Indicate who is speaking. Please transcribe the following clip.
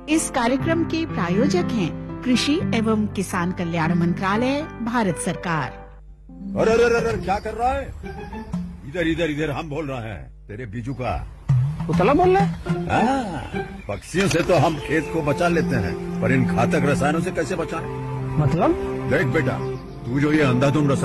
Speaker 1: इस कार्यक्रम के प्रायोजक हैं कृषि एवं किसान कल्याण मंत्रालय, भारत सरकार।
Speaker 2: अरे अरे अरे क्या कर रहा है? इधर इधर इधर हम बोल रहे हैं तेरे बीजू का।
Speaker 3: उतला बोल रहा है?
Speaker 2: पक्षियों से तो हम खेत को बचा लेते हैं, पर इन घातक रसायनों से कैसे बचाएं?
Speaker 3: मतलब?
Speaker 2: देख बेटा, तू जो ये अंधाधुंध